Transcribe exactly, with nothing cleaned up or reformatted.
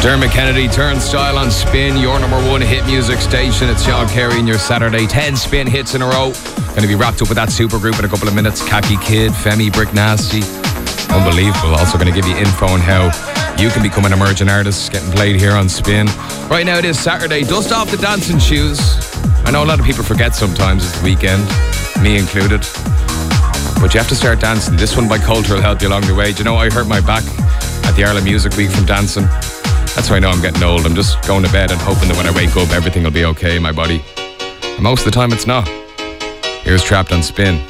Dermot Kennedy, Turnstile on Spin, your number one hit music station. It's Sean Carey and your Saturday ten Spin hits in a row. Going to be wrapped up with that supergroup in a couple of minutes. Khaki Kid, Femi, Brick Nasty. Unbelievable. Also going to give you info on how you can become an emerging artist getting played here on Spin. Right now it is Saturday. Dust off the dancing shoes. I know a lot of people forget sometimes it's the weekend, me included. But you have to start dancing. This one by Culture will help you along the way. Do you know, I hurt my back at the Ireland Music Week from dancing. That's why I know I'm getting old. I'm just going to bed and hoping that when I wake up everything will be okay in my body. And most of the time it's not. Here's Trapped on Spin.